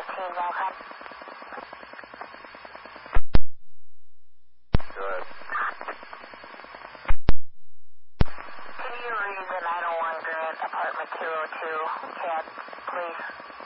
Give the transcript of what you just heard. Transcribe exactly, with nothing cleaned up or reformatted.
fifteen, welcome. Good. Can you read the nine oh one Grant, apartment two oh two, Chad, please?